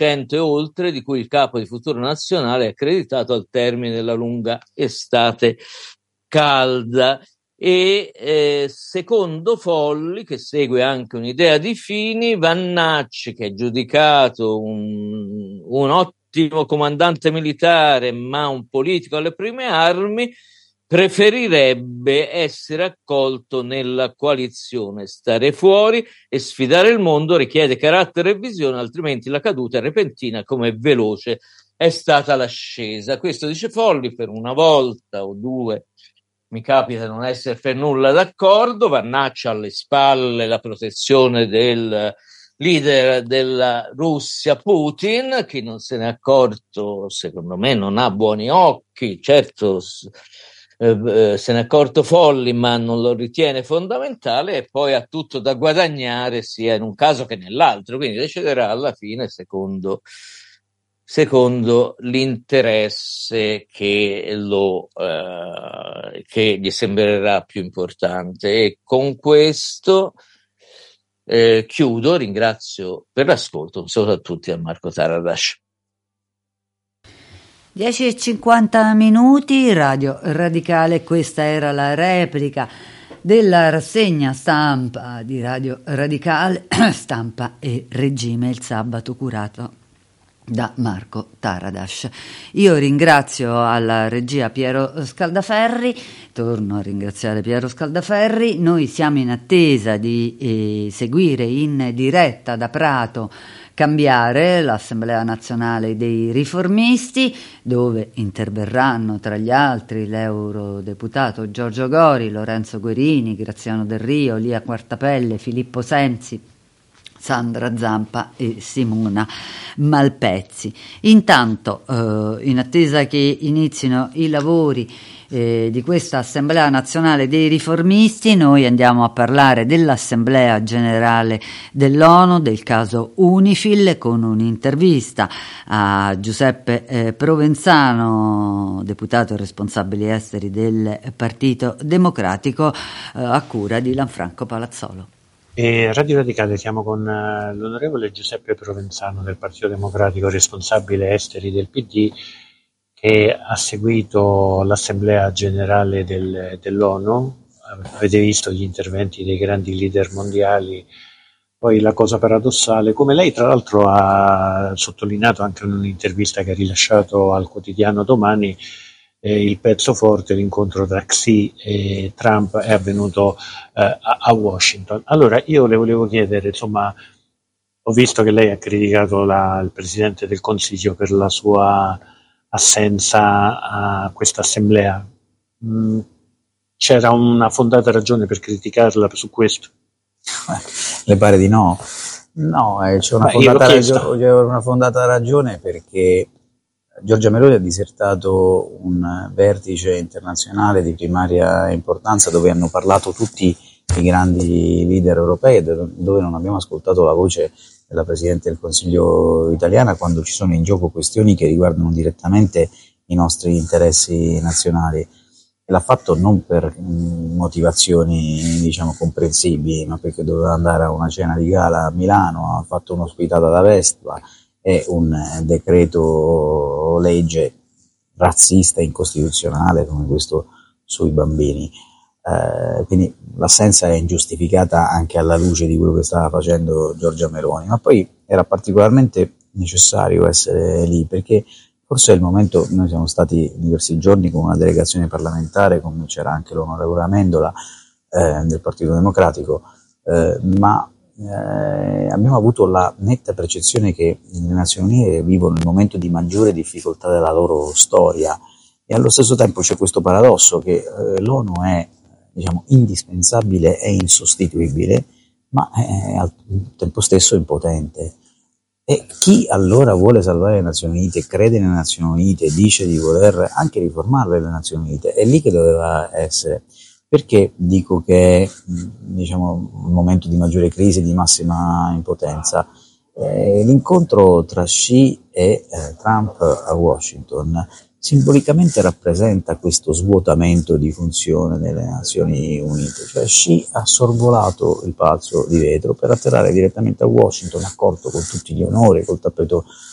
100 e oltre, di cui il capo di Futuro Nazionale è accreditato al termine della lunga estate calda. E secondo Folli, che segue anche un'idea di Fini, Vannacci, che è giudicato un ottimo comandante militare ma un politico alle prime armi, preferirebbe essere accolto nella coalizione. Stare fuori e sfidare il mondo richiede carattere e visione, altrimenti la caduta è repentina come veloce è stata l'ascesa. Questo dice Folli. Per una volta o due mi capita non essere per nulla d'accordo. Vannacci alle spalle la protezione del leader della Russia, Putin. Chi non se n'è accorto, secondo me, non ha buoni occhi. Certo, se ne è accorto Folli, ma non lo ritiene fondamentale, e poi ha tutto da guadagnare sia in un caso che nell'altro, quindi deciderà alla fine secondo l'interesse che gli sembrerà più importante. E con questo chiudo, ringrazio per l'ascolto, un saluto a tutti da Marco Taradash. 10:50 Radio Radicale, questa era la replica della rassegna stampa di Radio Radicale, Stampa e Regime, il sabato, curato da Marco Taradash. Io ringrazio alla regia Piero Scaldaferri, torno a ringraziare Piero Scaldaferri. Noi siamo in attesa di seguire in diretta da Prato Cambiare, l'Assemblea Nazionale dei Riformisti, dove interverranno tra gli altri l'eurodeputato Giorgio Gori, Lorenzo Guerini, Graziano Del Rio, Lia Quartapelle, Filippo Sensi, Sandra Zampa e Simona Malpezzi. Intanto, in attesa che inizino i lavori di questa Assemblea Nazionale dei Riformisti, noi andiamo a parlare dell'Assemblea Generale dell'ONU, del caso Unifil, con un'intervista a Giuseppe Provenzano, deputato e responsabile esteri del Partito Democratico, a cura di Lanfranco Palazzolo. Radio Radicale, siamo con l'onorevole Giuseppe Provenzano del Partito Democratico, responsabile esteri del PD, che ha seguito l'Assemblea Generale dell'ONU. Avete visto gli interventi dei grandi leader mondiali. Poi la cosa paradossale, come lei tra l'altro ha sottolineato anche in un'intervista che ha rilasciato al quotidiano Domani, il pezzo forte, l'incontro tra Xi e Trump è avvenuto a Washington. Allora io le volevo chiedere, insomma, ho visto che lei ha criticato il Presidente del Consiglio per la sua assenza a questa assemblea. C'era una fondata ragione per criticarla su questo? Le pare di no? No, c'è una fondata ragione perché Giorgia Meloni ha disertato un vertice internazionale di primaria importanza dove hanno parlato tutti i grandi leader europei e dove non abbiamo ascoltato la voce della Presidente del Consiglio italiana quando ci sono in gioco questioni che riguardano direttamente i nostri interessi nazionali. E l'ha fatto non per motivazioni, diciamo, comprensibili, ma perché doveva andare a una cena di gala a Milano, ha fatto un'ospitata da Vespa e un decreto legge razzista e incostituzionale come questo sui bambini. Quindi l'assenza è ingiustificata anche alla luce di quello che stava facendo Giorgia Meloni, ma poi era particolarmente necessario essere lì perché forse è il momento. Noi siamo stati diversi giorni con una delegazione parlamentare, come c'era anche l'onorevole Amendola del Partito Democratico, ma abbiamo avuto la netta percezione che le Nazioni Unite vivono il momento di maggiore difficoltà della loro storia e allo stesso tempo c'è questo paradosso che l'ONU è, diciamo, indispensabile e insostituibile, ma è al tempo stesso impotente. E chi allora vuole salvare le Nazioni Unite, crede nelle Nazioni Unite, dice di voler anche riformarle le Nazioni Unite, è lì che doveva essere. Perché dico che è, diciamo, un momento di maggiore crisi e di massima impotenza? L'incontro tra Xi e Trump a Washington simbolicamente rappresenta questo svuotamento di funzione delle Nazioni Unite, cioè Xi ha sorvolato il palazzo di vetro per atterrare direttamente a Washington, accolto con tutti gli onori, col tappeto